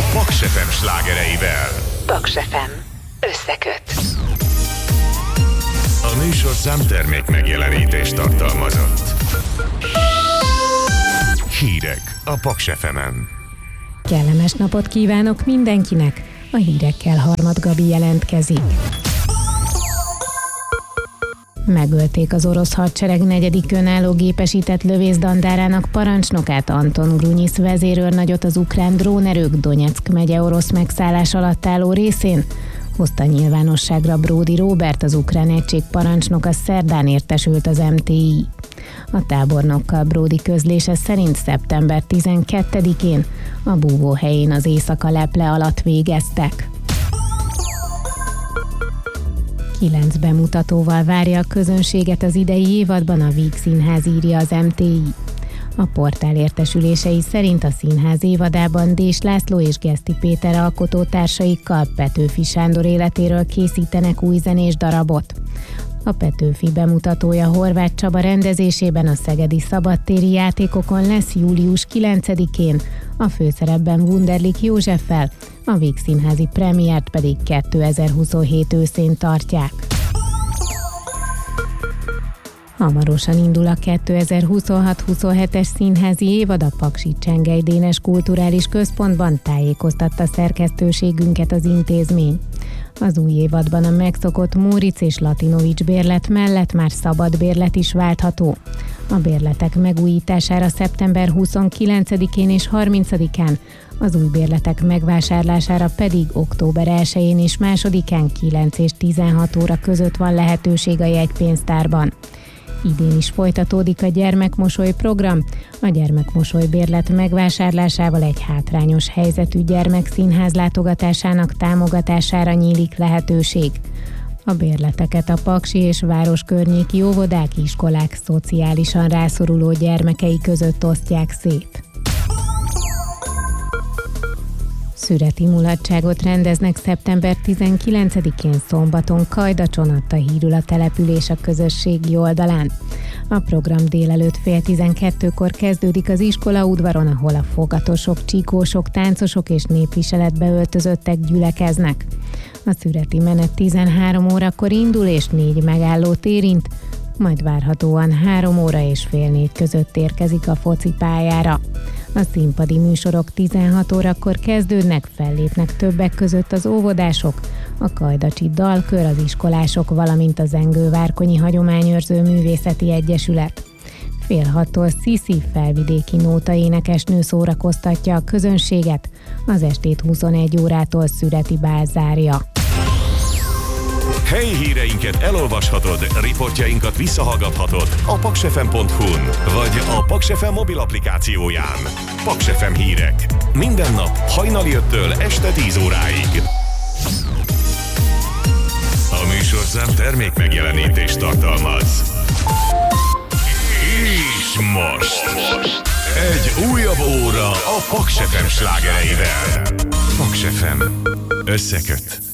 Paks FM slágereivel. Paks FM. Összeköt. A műsor számtermék megjelenítést tartalmazott. Hírek a Paks FM-en. Kellemes napot kívánok mindenkinek! A hírekkel Harmat Gabi jelentkezik. Megölték az orosz hadsereg 4. önálló gépesített lövészdandárának parancsnokát, Anton Grunyisz vezérőrnagyot az ukrán drónerők Donyeck megye orosz megszállás alatt álló részén, hozta nyilvánosságra Bródi Róbert, az ukrán egység parancsnoka, szerdán értesült az MTI. A tábornokkal Bródi közlése szerint szeptember 12-én a búvóhelyén az éjszaka leple alatt végeztek. 9 bemutatóval várja a közönséget az idei évadban a Víg Színház, írja az MTI. A portál értesülései szerint a színház évadában Dés László és Geszti Péter alkotótársaikkal Petőfi Sándor életéről készítenek új zenés darabot. A Petőfi bemutatója Horváth Csaba rendezésében a szegedi szabadtéri játékokon lesz július 9-én, a főszerepben Wunderlich Józseffel, a Víg Színházi premiért pedig 2027 őszén tartják. Hamarosan indul a 2026-27-es színházi évad a Paksi Csengely Dénes Kulturális Központban, tájékoztatta szerkesztőségünket az intézmény. Az új évadban a megszokott Móricz és Latinovics bérlet mellett már szabad bérlet is váltható. A bérletek megújítására szeptember 29-én és 30-án, az új bérletek megvásárlására pedig október 1-én és 2-án 9 és 16 óra között van lehetőség a jegypénztárban. Idén is folytatódik a Gyermekmosoly program. A Gyermekmosoly bérlet megvásárlásával egy hátrányos helyzetű gyermekszínház látogatásának támogatására nyílik lehetőség. A bérleteket a paksi és városkörnyéki óvodák, iskolák szociálisan rászoruló gyermekei között osztják szét. Szüreti mulatságot rendeznek szeptember 19-én szombaton Kajdacson, adta hírül a település a közösségi oldalán. A program délelőtt 11:30-kor kezdődik az iskolaudvaron, ahol a fogatosok, csíkósok, táncosok és népviseletbe öltözöttek gyülekeznek. A szüreti menet 13 órakor indul és 4 megállót érint, majd várhatóan 3 óra és fél 4 között érkezik a focipályára. A színpadi műsorok 16 órakor kezdődnek, fellépnek többek között az óvodások, a kajdacsi dalkör, az iskolások, valamint a Zengő-Várkonyi Hagyományőrző Művészeti Egyesület. 5:30-tól Sziszi, felvidéki nóta énekesnő szórakoztatja a közönséget, az estét 21 órától Szüreti bál zárja. Helyi híreinket elolvashatod, riportjainkat visszahallgathatod a paksfm.hu-n vagy a Paks FM mobil applikációján. Paks FM hírek. Minden nap hajnali 5-től este 10 óráig. A műsorszám termék megjelenítést tartalmaz. És most egy újabb óra a Paks FM slágereivel. Paks FM. Összeköt.